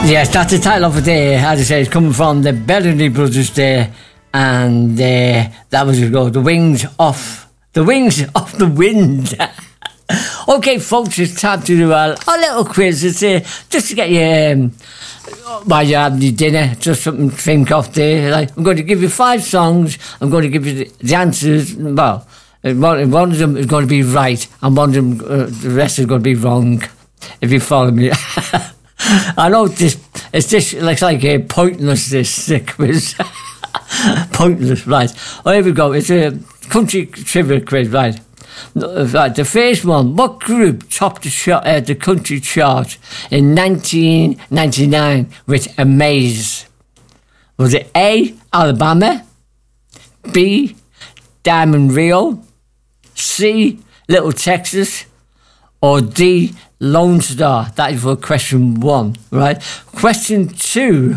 Yes, that's the title of it there. As I say, it's coming from the Bellamy Brothers there, and that was called The Wings of the Wind. Okay, folks, it's time to do a little quiz. It's just to get you while you're having your dinner, just something to think of there. Like, I'm going to give you 5 songs. I'm going to give you the answers. Well, one of them is going to be right, and one of them, the rest is going to be wrong. If you follow me. I know it's just like pointless, this quiz. Pointless, right. Oh, here we go. It's a country trivia quiz, right. Right, the first one. What group topped the country chart in 1999 with Amaze? Was it A, Alabama, B, Diamond Rio, C, Little Texas, or D, Lone Star? That is for question 1, right? Question 2.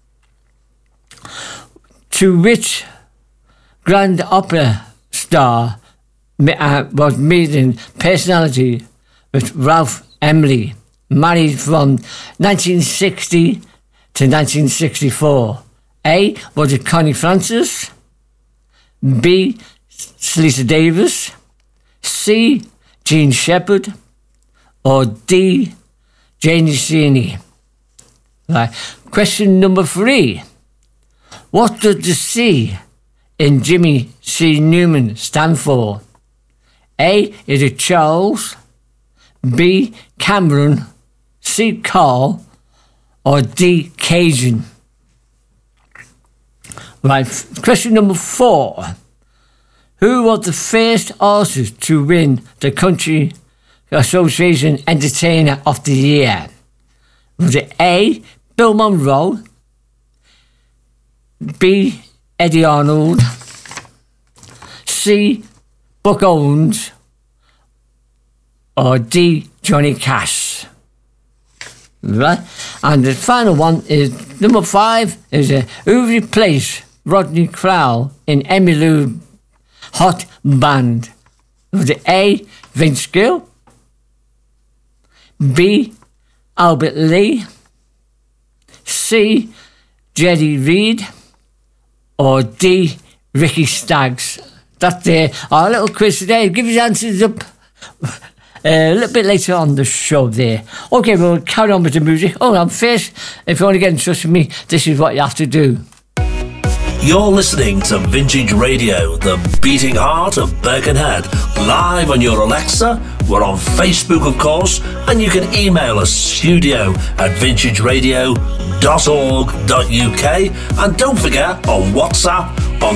To which Grand Opera star was maiden personality with Ralph Emily, married from 1960 to 1964? A, was it Connie Francis? B, Lisa Davis? C, Jean Shepherd? Or D, Janie Sweeney? Right. Question number 3. What does the C in Jimmy C. Newman stand for? A, is it Charles? B, Cameron? C, Carl? Or D, Cajun? Right. Question number 4. Who was the first artist to win the Country Association Entertainer of the Year? Was it A, Bill Monroe, B, Eddie Arnold, C, Buck Owens, or D, Johnny Cash? Right? And the final one is number 5 is who replaced Rodney Crowell in Emmylou Hot Band? Was it A, Vince Gill, B, Albert Lee, C, Jerry Reed, or D, Ricky Staggs? That's our little quiz today. Give your answers up a little bit later on the show there. Okay, we'll carry on with the music. Oh, I'm first. If you want to get in touch with me, this is what you have to do. You're listening to Vintage Radio, the beating heart of Birkenhead, live on your Alexa. We're on Facebook, of course, and you can email us studio@vintageradio.org.uk, and don't forget on WhatsApp on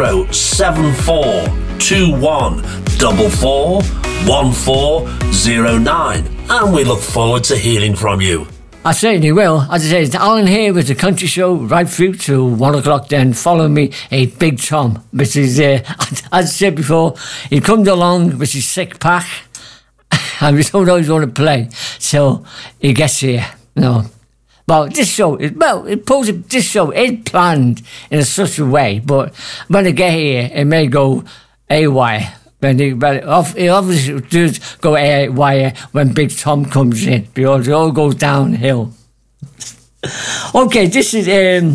074441409, and we look forward to hearing from you. I certainly will. As I say, it's Alan here with the Country Show right through to 1 o'clock. Then follow me, a Big Tom, which is, as I said before, he comes along with his 6-pack, and we don't always want to play, so he gets here. Well, this show is planned in such a way, but when I get here, it may go AY. It obviously does go AY when Big Tom comes in, because it all goes downhill. Okay, this is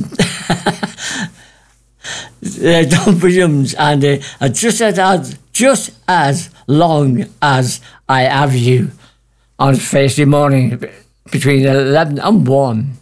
Don Williams, and just as long as I have you on Thursday morning between 11 and 1.